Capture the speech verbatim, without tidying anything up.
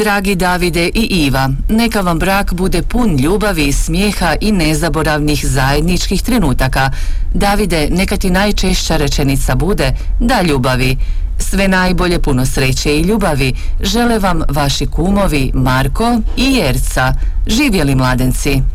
Dragi Davide i Iva, neka vam brak bude pun ljubavi, smijeha i nezaboravnih zajedničkih trenutaka. Davide, neka ti najčešća rečenica bude da ljubavi. Sve najbolje, puno sreće i ljubavi žele vam vaši kumovi Marko i Jerca. Živjeli mladenci!